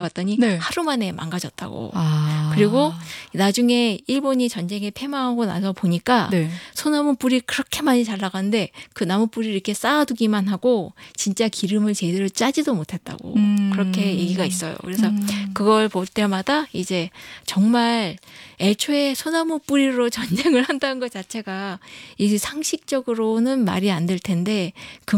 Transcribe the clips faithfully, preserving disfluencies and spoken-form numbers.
봤더니 네. 하루 만에 망가졌다고. 아. 그리고 나중에 일본이 전쟁에 패망하고 나서 보니까 네. 소나무 뿌리 그렇게 많이 잘 나갔는데 그 나무 뿌리를 이렇게 쌓아두기만 하고 진짜 기름을 제대로 짜지도 못했다고. 음. 그렇게 얘기가 있어요. 그래서 음. 그걸 볼 때마다 이제 정말 애초에 소나무 뿌리로 전쟁을 한다는 것 자체가 이제 상식적으로는 말이 안 될 텐데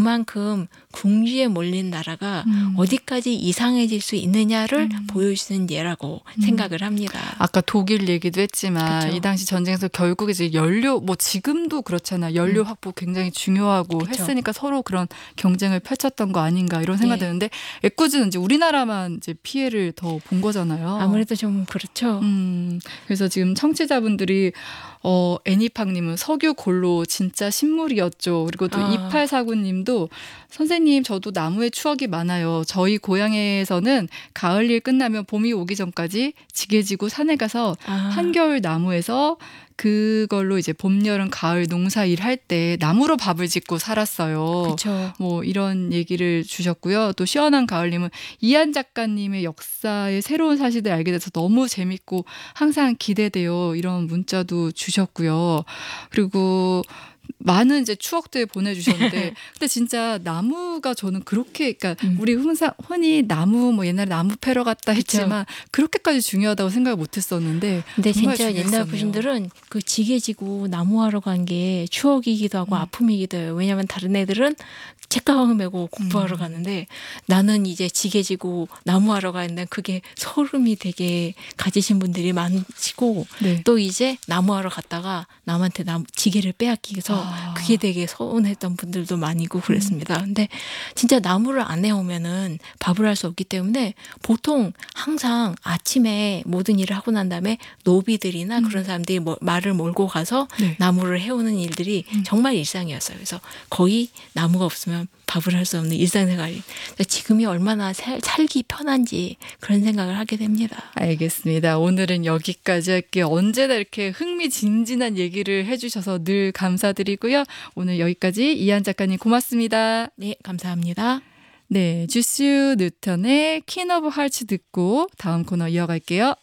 그만큼 궁지에 몰린 나라가 음. 어디까지 이상해질 수 있느냐를 음. 보여주는 예라고 음. 생각을 합니다. 아까 독일 얘기도 했지만 그쵸. 이 당시 전쟁에서 결국 이제 연료 뭐 지금도 그렇잖아. 연료 음. 확보 굉장히 중요하고 그쵸. 했으니까 서로 그런 경쟁을 펼쳤던 거 아닌가 이런 생각이 예. 드는데 애꿎은 이제 우리나라만 이제 피해를 더 본 거잖아요. 아무래도 좀 그렇죠. 음, 그래서 지금 청취자분들이 어, 애니팡님은 석유 골로 진짜 신물이었죠. 그리고 또 아. 이팔사구 님도 선생님 저도 나무에 추억이 많아요. 저희 고향에서는 가을일 끝나면 봄이 오기 전까지 지게지고 산에 가서 아. 한겨울 나무에서 그걸로 이제 봄, 여름, 가을 농사 일할 때 나무로 밥을 짓고 살았어요. 그렇죠. 뭐 이런 얘기를 주셨고요. 또 시원한 가을님은 이한 작가님의 역사의 새로운 사실을 알게 돼서 너무 재밌고 항상 기대돼요. 이런 문자도 주셨고요. 그리고 많은 이제 추억들 보내주셨는데, 근데 진짜 나무가 저는 그렇게, 그러니까 음. 우리 흔사, 흔히 나무, 뭐 옛날에 나무 패러 갔다 했지만 그렇게까지 중요하다고 생각을 못했었는데, 근데 정말 진짜 옛날 중요했었네요. 분들은 그 지게지고 나무하러 간 게 추억이기도 하고 음. 아픔이기도 해요. 왜냐하면 다른 애들은 책가방을 메고 공부하러 음. 가는데 나는 이제 지게지고 나무하러 가는데 그게 소름이 되게 가지신 분들이 많으시고 네. 또 이제 나무하러 갔다가 남한테 나무, 지게를 빼앗기서 아. 그게 되게 서운했던 분들도 많이고 그랬습니다. 근데 진짜 나무를 안 해오면은 밥을 할 수 없기 때문에 보통 항상 아침에 모든 일을 하고 난 다음에 노비들이나 음. 그런 사람들이 뭐, 말을 몰고 가서 네. 나무를 해오는 일들이 음. 정말 일상이었어요. 그래서 거의 나무가 없으면 밥을 할 수 없는 일상생활이 지금이 얼마나 살, 살기 편한지 그런 생각을 하게 됩니다. 알겠습니다. 오늘은 여기까지 할게요. 언제나 이렇게 흥미진진한 얘기를 해주셔서 늘 감사드리고요. 오늘 여기까지 이한 작가님 고맙습니다. 네, 감사합니다. 네, 주스 뉴턴의 퀸 오브 하츠 듣고 다음 코너 이어갈게요.